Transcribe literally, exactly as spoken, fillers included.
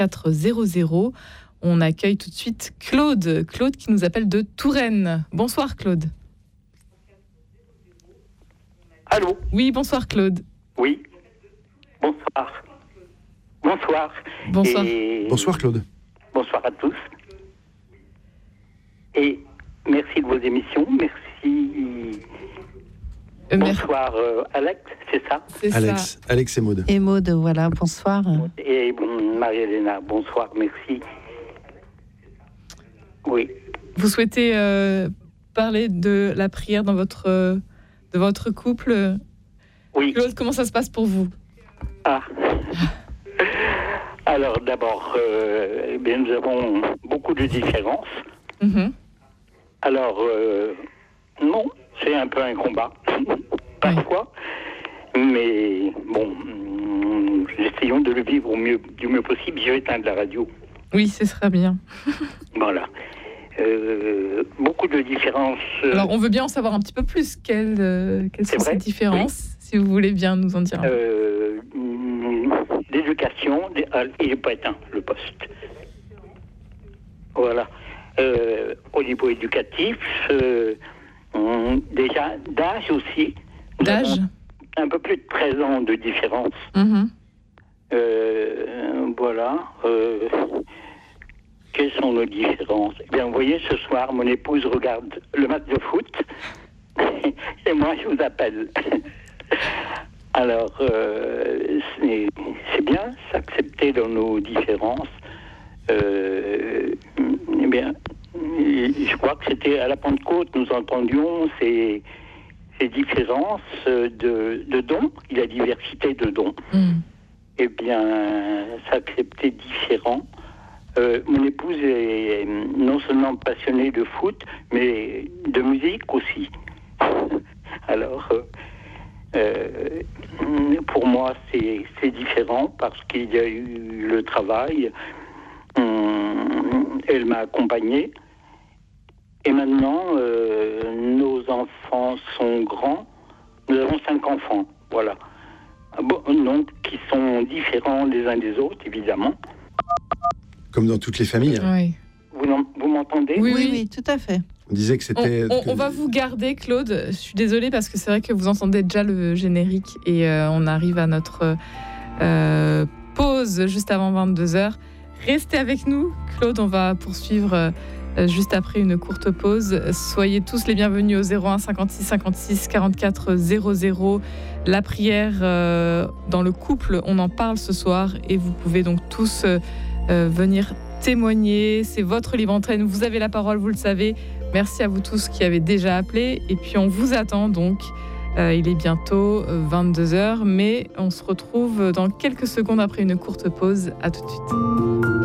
quatre zéro zéro. On accueille tout de suite Claude. Claude qui nous appelle de Touraine. Bonsoir Claude. Allô ? Oui, bonsoir Claude. Oui. Bonsoir. Bonsoir. Bonsoir. Et... Bonsoir Claude. Bonsoir à tous. Et merci de vos émissions. Merci. Euh, Bonsoir euh, Alex, c'est ça ? C'est Alex, ça. Alex et Maud. Et Maud, voilà, bonsoir. Et bon, Marie-Hélène, bonsoir, merci. Oui. Vous souhaitez euh, parler de la prière dans votre, euh, de votre couple ? Oui. Claude, comment ça se passe pour vous ? Ah. Alors d'abord, euh, eh bien, nous avons beaucoup de différences. Mm-hmm. Alors, euh, non, c'est un peu un combat, parfois. Oui. Mais bon, mm, essayons de le vivre au mieux, du mieux possible. Je vais éteindre la radio. Oui, ce sera bien. Voilà. Euh, beaucoup de différences. Euh, Alors, on veut bien en savoir un petit peu plus. Quelles, euh, quelles sont vrai, ces différences, oui. si vous voulez bien nous en dire un peu. euh, D'éducation, d'... ah, il n'est pas éteint, le poste. Voilà. Euh, au niveau éducatif, euh, on, déjà d'âge aussi. Nous D'âge avons un peu plus de treize ans de différence. Mm-hmm. Euh, voilà. Euh, quelles sont nos différences ? Eh bien, vous voyez, ce soir, mon épouse regarde le match de foot et moi, je vous appelle. Alors, euh, c'est, c'est bien s'accepter dans nos différences. Euh, eh bien, je crois que c'était à la Pentecôte, nous entendions ces, ces différences de, de dons, il y a diversité de dons. Mm. Eh bien, s'accepter différent. Euh, mon épouse est non seulement passionnée de foot, mais de musique aussi. Alors, euh, euh, pour moi, c'est, c'est différent parce qu'il y a eu le travail. Hum, elle m'a accompagné. Et maintenant, euh, nos enfants sont grands. Nous avons cinq enfants, voilà. Bon, donc, qui sont différents les uns des autres, évidemment. Comme dans toutes les familles. Oui. Vous, vous m'entendez ? Oui, Oui, oui. oui, tout à fait. On disait que c'était... On, on, que... on va vous garder, Claude. Je suis désolée parce que c'est vrai que vous entendez déjà le générique et euh, on arrive à notre euh, pause juste avant vingt-deux heures. Restez avec nous, Claude. On va poursuivre euh, juste après une courte pause. Soyez tous les bienvenus au zéro un cinquante-six cinquante-six quarante-quatre zéro zéro. La prière euh, dans le couple, on en parle ce soir et vous pouvez donc tous euh, euh, venir témoigner. C'est votre libre antenne. Vous avez la parole, vous le savez. Merci à vous tous qui avez déjà appelé. Et puis, on vous attend donc. Euh, il est bientôt vingt-deux heures, mais on se retrouve dans quelques secondes après une courte pause. À tout de suite.